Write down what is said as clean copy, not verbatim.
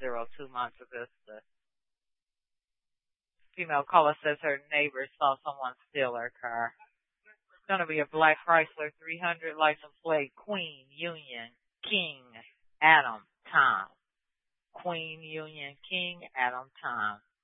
Monte Vista. Female caller says her neighbor saw someone steal her car. It's going to be a black Chrysler 300 license plate, Queen, Union, King, Adam, Tom. Queen, Union, King, Adam, Tom.